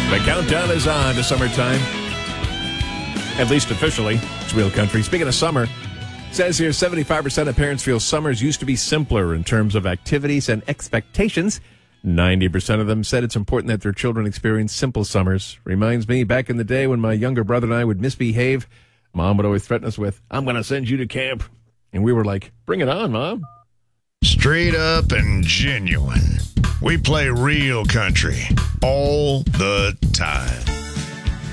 The countdown is on to summertime. At least officially. It's Real Country. Speaking of summer, it says here 75% of parents feel summers used to be simpler in terms of activities and expectations. 90% of them said it's important that their children experience simple summers. Reminds me, back in the day when my younger brother and I would misbehave, Mom would always threaten us with, "I'm going to send you to camp." And we were like, "Bring it on, Mom." Straight up and genuine. We play real country all the time.